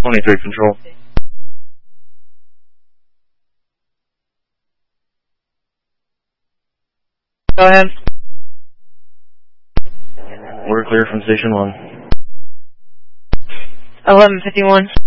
23 Control. Go ahead. We're clear from Station 1. 1151.